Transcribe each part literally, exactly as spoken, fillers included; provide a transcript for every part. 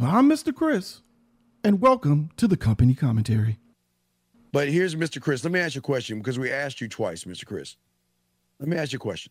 I'm Mister Chris, and welcome to the company commentary. But here's Mister Chris. Let me ask you a question because we asked you twice, Mister Chris. Let me ask you a question.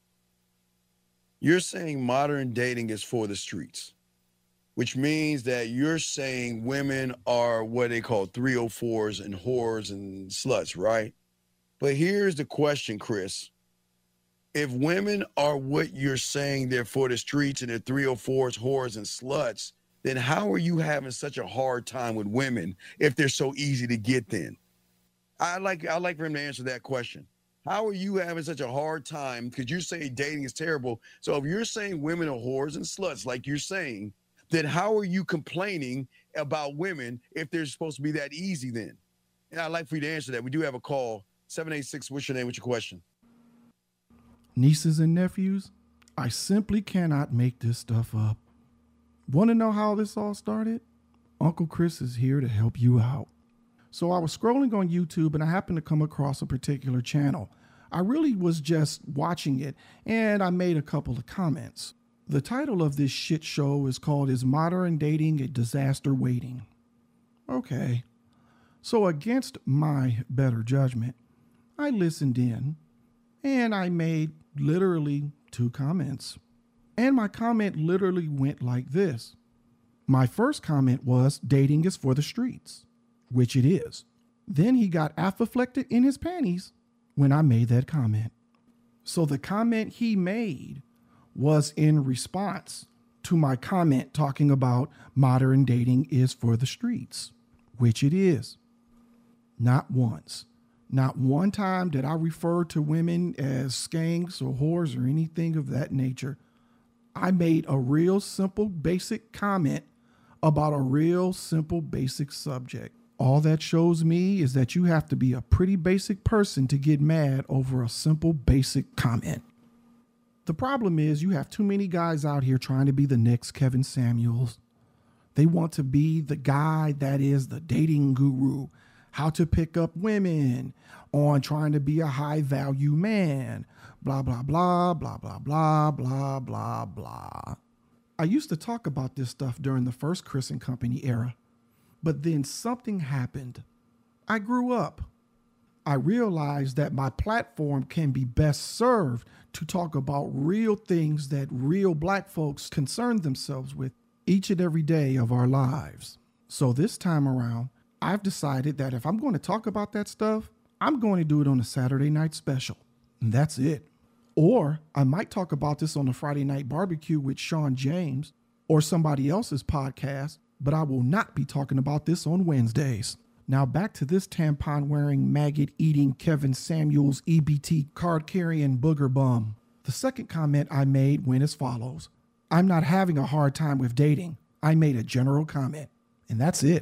You're saying modern dating is for the streets, which means that you're saying women are what they call three oh fours and whores and sluts, right? But here's the question, Chris. If women are what you're saying they're for the streets and they're three oh fours, whores, and sluts, then how are you having such a hard time with women if they're so easy to get then? I'd like, I'd like for him to answer that question. How are you having such a hard time? Because you say dating is terrible. So if you're saying women are whores and sluts, like you're saying, then how are you complaining about women if they're supposed to be that easy then? And I'd like for you to answer that. We do have a call. seven eight six, what's your name? What's your question? Nieces and nephews, I simply cannot make this stuff up. Want to know how this all started? Uncle Chris is here to help you out. So I was scrolling on YouTube and I happened to come across a particular channel. I really was just watching it and I made a couple of comments. The title of this shit show is called Is Modern Dating a Disaster Waiting? Okay. So against my better judgment, I listened in and I made literally two comments. And my comment literally went like this. My first comment was, dating is for the streets, which it is. Then he got afflicted in his panties when I made that comment. So the comment he made was in response to my comment talking about modern dating is for the streets, which it is. Not once. Not one time did I refer to women as skanks or whores or anything of that nature. I made a real simple, basic comment about a real simple, basic subject. All that shows me is that you have to be a pretty basic person to get mad over a simple, basic comment. The problem is you have too many guys out here trying to be the next Kevin Samuels. They want to be the guy that is the dating guru, how to pick up women, on trying to be a high value man, blah, blah, blah, blah, blah, blah, blah, blah, blah. I used to talk about this stuff during the first Chris and Company era, but then something happened. I grew up. I realized that my platform can be best served to talk about real things that real black folks concern themselves with each and every day of our lives. So this time around, I've decided that if I'm going to talk about that stuff, I'm going to do it on a Saturday night special. And that's it. Or I might talk about this on the Friday night barbecue with Sean James or somebody else's podcast, but I will not be talking about this on Wednesdays. Now back to this tampon-wearing, maggot-eating Kevin Samuels E B T card-carrying booger bum. The second comment I made went as follows. I'm not having a hard time with dating. I made a general comment, and that's it.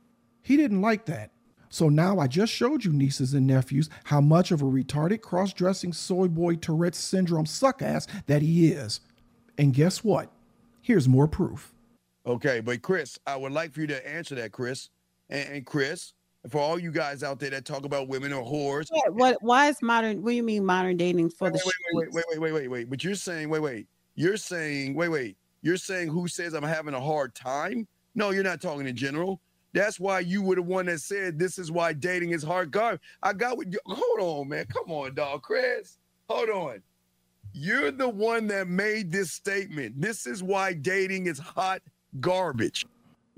He didn't like that. So now I just showed you, nieces and nephews, how much of a retarded, cross-dressing, soy boy Tourette's syndrome suck-ass that he is. And guess what? Here's more proof. Okay, but Chris, I would like for you to answer that, Chris. And, and Chris, for all you guys out there that talk about women or whores. Yeah, what? Why is modern, what do you mean modern dating for wait, the wait, wait, wait, wait, wait, wait, wait. But you're saying, wait, wait. You're saying, wait, wait. You're saying who says I'm having a hard time? No, you're not talking in general. That's why you were the one that said this is why dating is hard garbage. I got with you. Hold on, man. Come on, dog. Chris, hold on. You're the one that made this statement. This is why dating is hot garbage.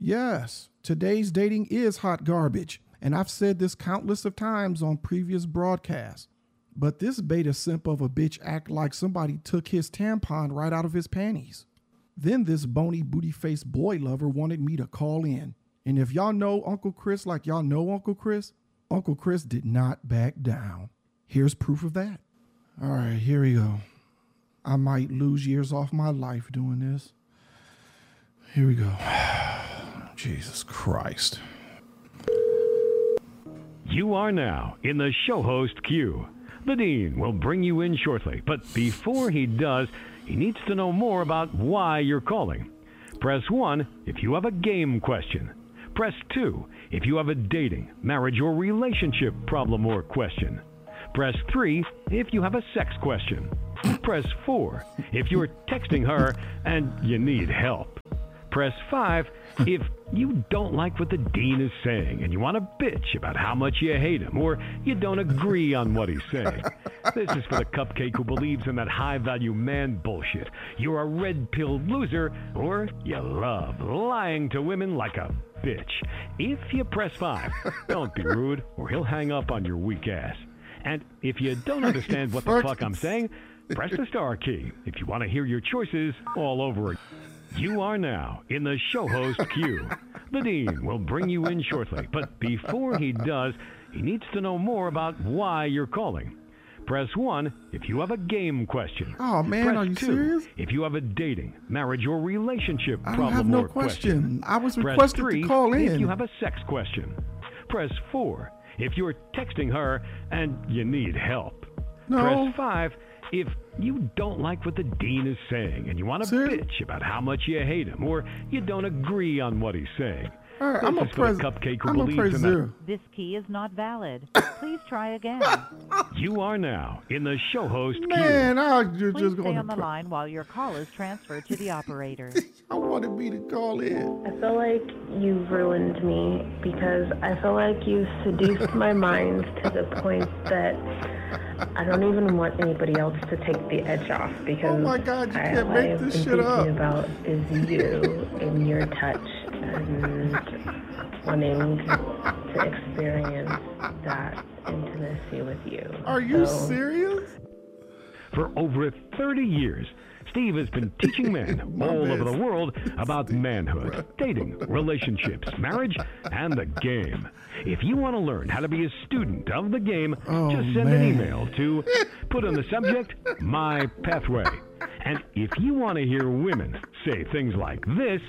Yes, today's dating is hot garbage. And I've said this countless of times on previous broadcasts. But this beta simp of a bitch act like somebody took his tampon right out of his panties. Then this bony booty-faced boy lover wanted me to call in. And if y'all know Uncle Chris like y'all know Uncle Chris, Uncle Chris did not back down. Here's proof of that. All right, here we go. I might lose years off my life doing this. Here we go. Jesus Christ. You are now in the show host queue. The Dean will bring you in shortly, but before he does, he needs to know more about why you're calling. Press one if you have a game question. Press two if you have a dating, marriage, or relationship problem or question. Press three if you have a sex question. Press four if you're texting her and you need help. Press five if you don't like what the dean is saying and you want to bitch about how much you hate him or you don't agree on what he's saying. This is for the cupcake who believes in that high-value man bullshit. You're a red-pilled loser or you love lying to women like a bitch. If you press five, don't be rude or he'll hang up on your weak ass. And if you don't understand what the fuck I'm saying, press the star key if you want to hear your choices all over again. You are now in the show host queue. The dean will bring you in shortly, but before he does, he needs to know more about why you're calling. Press one if you have a game question. Oh, man, Press are you two serious? if you have a dating, marriage, or relationship I don't problem have no or question. I was Press requested three to call if in. you have a sex question. Press four if you're texting her and you need help. No. Press five if you don't like what the dean is saying and you want to Seriously? bitch about how much you hate him or you don't agree on what he's saying. All right, This I'm gonna is for the press. cupcake who I'm gonna believes press in zero. This key is not valid. Please try again. that. You are now in the show host queue. Man, I was Please just stay going on the to. line while your call is transferred to the operator. I wanted me to call in. I feel like you've ruined me because I feel like you seduced my mind to the point that I don't even want anybody else to take the edge off because Oh my God, you I, can't all make I've this been shit thinking up. about is you and your touch and wanting to experience that intimacy with you. Are you So, serious? For over thirty years, Steve has been teaching men My all man. over the world about manhood, dating, relationships, marriage, and the game. If you want to learn how to be a student of the game, Oh, just send man. an email to put on the subject, My Pathway. And if you want to hear women say things like this,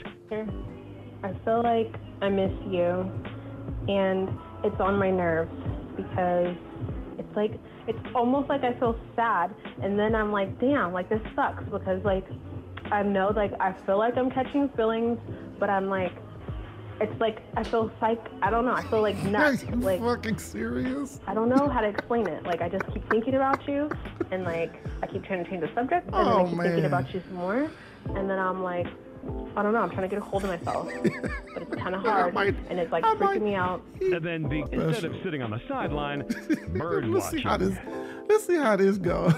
I feel like I miss you, and it's on my nerves because it's like it's almost like I feel sad, and then I'm like, damn, like this sucks because like I know like I feel like I'm catching feelings, but I'm like, it's like I feel psych. I don't know. I feel like Are nuts. you Like fucking serious? I don't know how to explain it. Like I just keep thinking about you, and like I keep trying to change the subject, and then Oh, I keep thinking man. about you some more, and then I'm like, I don't know. I'm trying to get a hold of myself, but it's kind of hard, might- and it's like I freaking might- me out. and then be, instead of sitting on the sideline, bird let's see how watching. this. Let's see how this goes.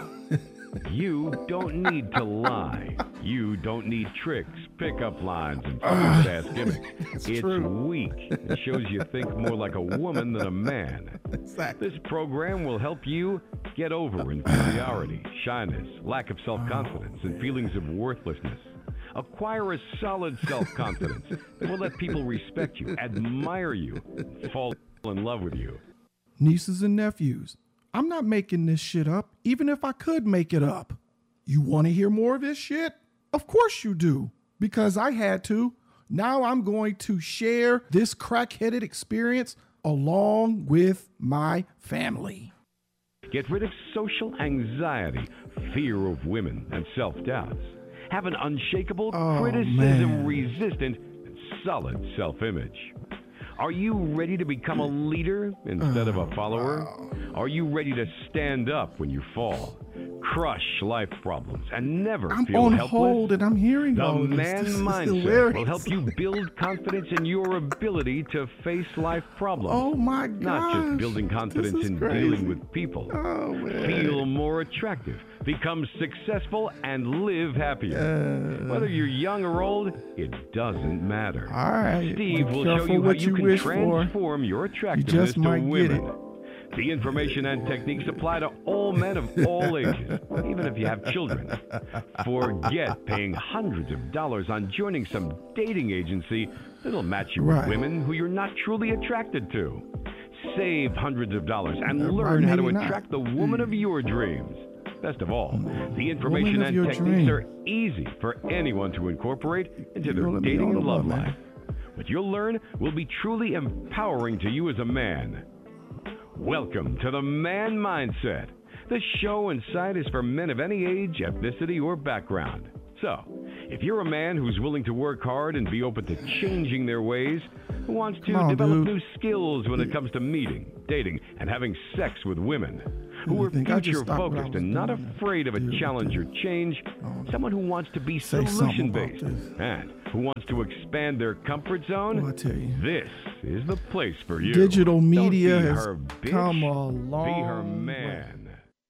You don't need to lie. You don't need tricks, pickup lines, and stupid-ass gimmicks. It's It's true. weak. It shows you think more like a woman than a man. Exactly. This program will help you get over inferiority, shyness, lack of self-confidence, and feelings of worthlessness. Acquire a solid self-confidence that will let people respect you, admire you, fall in love with you. Nieces and nephews, I'm not making this shit up, even if I could make it up. You want to hear more of this shit? Of course you do, because I had to. Now I'm going to share this crack-headed experience along with my family. Get rid of social anxiety, fear of women, and self-doubts. Have an unshakable, Oh, man. criticism-resistant, and solid self-image. Are you ready to become a leader instead of a follower? Are you ready to stand up when you fall, crush life problems, and never I'm feel on helpless? hold and I'm hearing The all of this. man This is mindset hilarious. will help you build confidence in your ability to face life problems. Oh my God! Not just building confidence in dealing with people. Oh man! Feel more attractive, become successful, and live happier. Uh, Whether you're young or old, it doesn't matter. all right. Steve Be will show careful you how what you, you can wish for. transform your attractiveness just to might get women. it. The information and techniques apply to all men of all ages, even if you have children. Forget paying hundreds of dollars on joining some dating agency that'll match you Right. with women who you're not truly attracted to. Save hundreds of dollars and Uh, learn how to maybe not. attract the woman of your dreams. Best of all, the information Woman of and your techniques dream. are easy for anyone to incorporate into You their don't let me dating know and the love love, man. life. What you'll learn will be truly empowering to you as a man. Welcome to the Man Mindset. This show and site is for men of any age, ethnicity, or background. So, if you're a man who's willing to work hard and be open to changing their ways, who wants to Come on, develop dude. new skills when it comes to meeting, dating, and having sex with women, who You are think I just future stopped what I focused was and not doing? afraid of a Dude, challenge or dude. change, Oh. someone who wants to be Say something solution about based, this. and who wants to expand their comfort zone? Well, I tell you, this is the place for you. digital media Don't be has her bitch, come a long Be her way. man.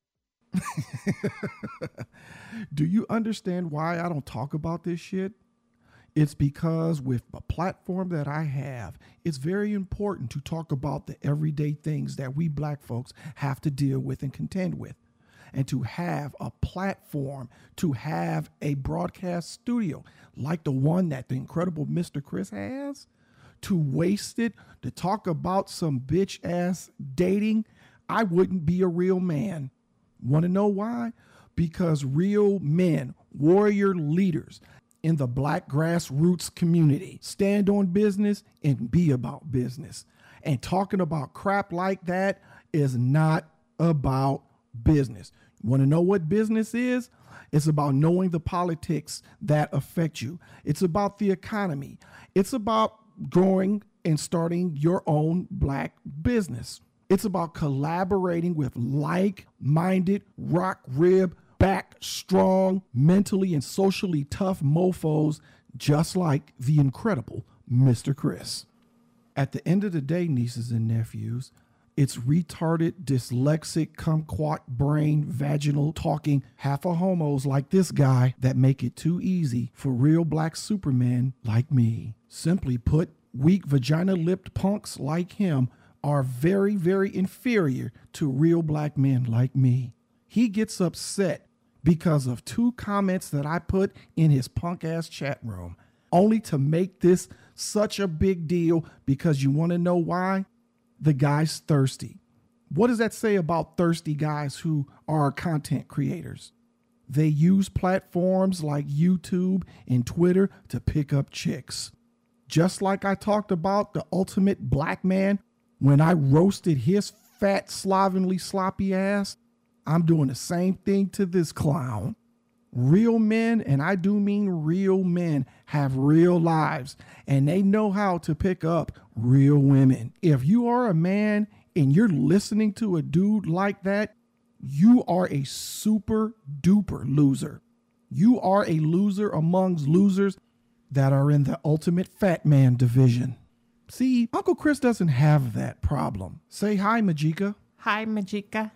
Do you understand why I don't talk about this shit? It's because with the platform that I have, it's very important to talk about the everyday things that we black folks have to deal with and contend with. And to have a platform, to have a broadcast studio like the one that the incredible Mister Chris has, to waste it, to talk about some bitch ass dating, I wouldn't be a real man. Want to know why? Because real men, warrior leaders in the black grassroots community stand on business and be about business. And talking about crap like that is not about business. Want to know what business is? It's about knowing the politics that affect you. It's about the economy. It's about growing and starting your own black business. It's about collaborating with like-minded, rock rib, back strong, mentally and socially tough mofos just like the incredible Mister Chris. At the end of the day, nieces and nephews, it's retarded, dyslexic, kumquat brain, vaginal talking, half a homos like this guy that make it too easy for real black supermen like me. Simply put, weak vagina-lipped punks like him are very, very inferior to real black men like me. He gets upset because of two comments that I put in his punk-ass chat room, only to make this such a big deal because you want to know why? The guy's thirsty. What does that say about thirsty guys who are content creators? They use platforms like YouTube and Twitter to pick up chicks. Just like I talked about the ultimate black man when I roasted his fat, slovenly, sloppy ass, I'm doing the same thing to this clown. Real men, and I do mean real men, have real lives, and they know how to pick up real women. If you are a man and you're listening to a dude like that, you are a super duper loser. You are a loser amongst losers that are in the ultimate fat man division. See, Uncle Chris doesn't have that problem. Say hi, Majika. Hi, Majika.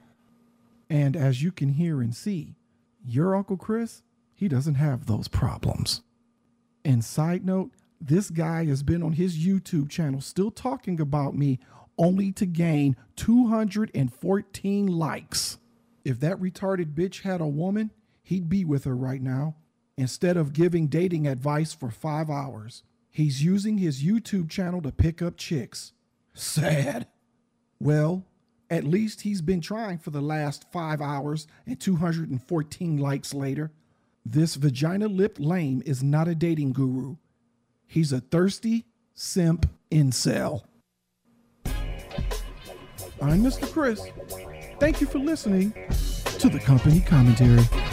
And as you can hear and see, your Uncle Chris, he doesn't have those problems. And side note, this guy has been on his YouTube channel still talking about me only to gain two hundred fourteen likes. If that retarded bitch had a woman, he'd be with her right now. Instead of giving dating advice for five hours, he's using his YouTube channel to pick up chicks. Sad. Well, at least he's been trying for the last five hours and two hundred fourteen likes later. This vagina-lipped lame is not a dating guru. He's a thirsty simp incel. I'm Mister Chris. Thank you for listening to the Company Commentary.